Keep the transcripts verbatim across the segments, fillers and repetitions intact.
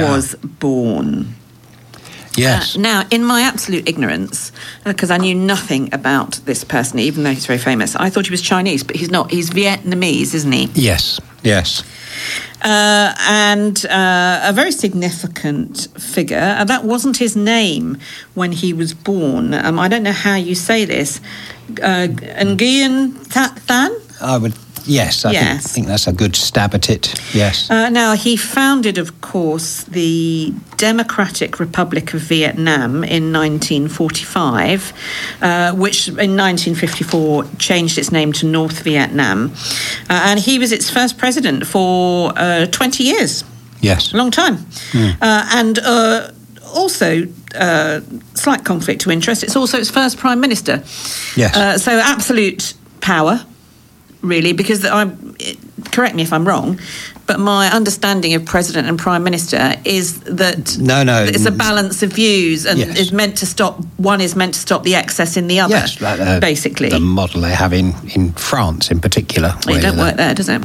was born. Yes. Uh, now, in my absolute ignorance, because uh, I knew nothing about this person, even though he's very famous, I thought he was Chinese, but he's not. He's Vietnamese, isn't he? Yes, yes. Uh, and uh, a very significant figure. And uh, that wasn't his name when he was born. Um, I don't know how you say this. Uh, Nguyen Than? I would... Yes, I yes. think, think that's a good stab at it, yes. Uh, now, he founded, of course, the Democratic Republic of Vietnam in nineteen forty-five, uh, which in nineteen fifty-four changed its name to North Vietnam. Uh, and he was its first president for uh, twenty years. Yes. A long time. Mm. Uh, and uh, also... Uh, slight conflict of interest. It's also its first prime minister. Yes. Uh, so absolute power, really, because I correct me if I'm wrong, but my understanding of president and prime minister is that no, no, it's a balance of views, and yes. is meant to stop. One is meant to stop the excess in the other. Yes, like the, basically the model they have in, in France, in particular. It don't work there, does it?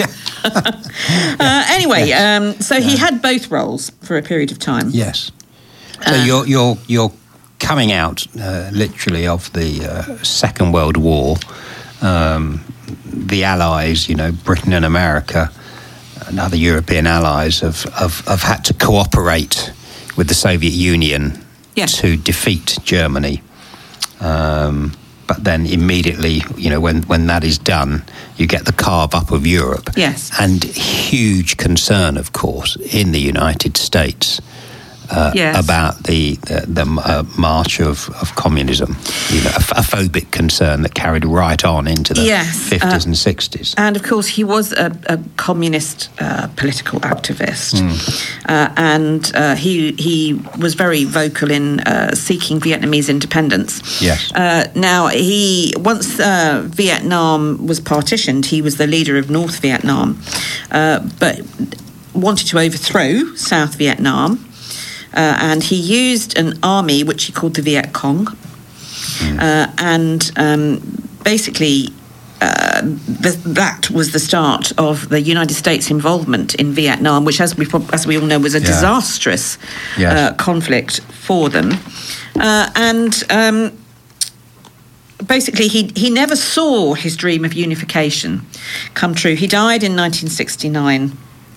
uh, anyway, yes. um, so yeah. he had both roles for a period of time. Yes. So uh, you're you're you're coming out uh, literally of the uh, Second World War. Um, the Allies, you know, Britain and America, and other European allies have have, have had to cooperate with the Soviet Union yes. to defeat Germany. Um, but then immediately, you know, when, when that is done, you get the carve up of Europe. Yes. And huge concern, of course, in the United States. Uh, yes. about the the, the uh, march of, of communism, you know, a, a phobic concern that carried right on into the yes. fifties uh, and sixties. And of course, he was a, a communist uh, political activist, mm. uh, and uh, he he was very vocal in uh, seeking Vietnamese independence. Yes. Uh, now, he once uh, Vietnam was partitioned, he was the leader of North Vietnam, uh, but wanted to overthrow South Vietnam. Uh, and he used an army which he called the Viet Cong, mm. uh, and um, basically uh, the, that was the start of the United States' involvement in Vietnam, which, as we as we all know, was a yeah. disastrous yes. uh, conflict for them. Uh, and um, basically, he he never saw his dream of unification come true. He died in nineteen sixty-nine.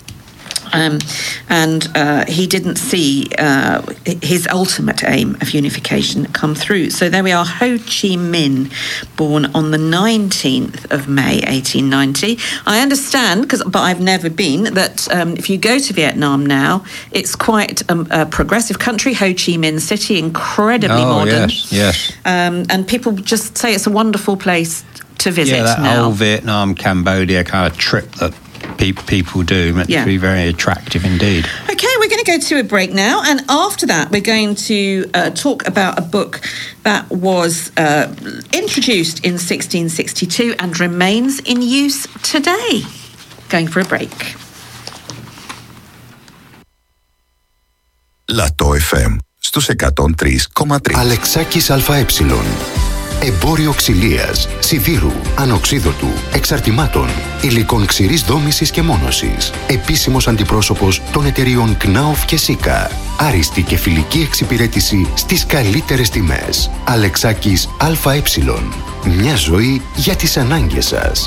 Um, and uh, he didn't see uh, his ultimate aim of unification come through. So there we are, Ho Chi Minh, born on the nineteenth of May, eighteen ninety. I understand, because but I've never been, that um, if you go to Vietnam now, it's quite a, a progressive country. Ho Chi Minh City, incredibly oh, modern. yes, yes. Um, and people just say it's a wonderful place to visit yeah, that now. whole Vietnam, Cambodia kind of trip that people do, meant yeah. to be very attractive indeed. Okay, we're going to go to a break now, and after that we're going to uh, talk about a book that was uh, introduced in sixteen sixty-two and remains in use today. Going for a break. Λατό εφ εμ στους εκατόν τρία κόμμα τρία. Αλεξάκης ΑΕ. Εμπόριο ξυλίας, σιδήρου, ανοξίδωτου, εξαρτημάτων, υλικών ξηρής δόμησης και μόνωσης. Επίσημος αντιπρόσωπος των εταιριών Knauf και Sika. Άριστη και φιλική εξυπηρέτηση στις καλύτερες τιμές. Αλεξάκης ΑΕ. Μια ζωή για τις ανάγκες σας.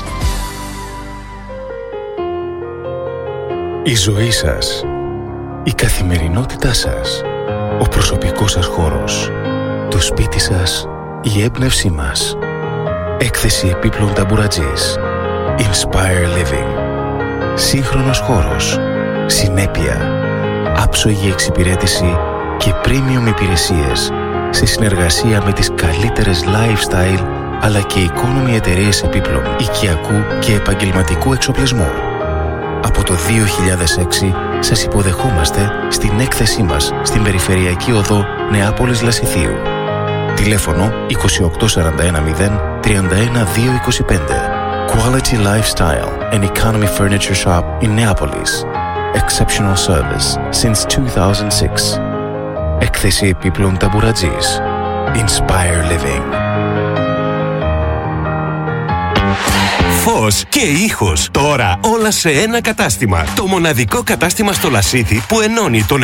Η ζωή σας, η καθημερινότητά σας, ο προσωπικός σας χώρος, το σπίτι σας, η έμπνευσή μας. Έκθεση επίπλων ταμπουρατζής. Inspire Living. Σύγχρονος χώρος. Συνέπεια. Άψογη εξυπηρέτηση και premium υπηρεσίες σε συνεργασία με τις καλύτερες lifestyle αλλά και economy εταιρείες επίπλων οικιακού και επαγγελματικού εξοπλισμού. Από το δύο χιλιάδες έξι σας υποδεχόμαστε στην έκθεσή μας στην Περιφερειακή Οδό Νεάπολης Λασιθίου. Τηλέφωνο είκοσι οκτώ σαράντα ένα μηδέν τριάντα ένα δύο είκοσι πέντε. Quality Lifestyle and Economy Furniture Shop in Neapolis. Exceptional service since two thousand six. Έκθεση επίπλων ταμπουρατζής. Inspire Living. Φως και ήχος. Τώρα όλα σε ένα κατάστημα. Το μοναδικό κατάστημα στο Λασίθι που ενώνει τον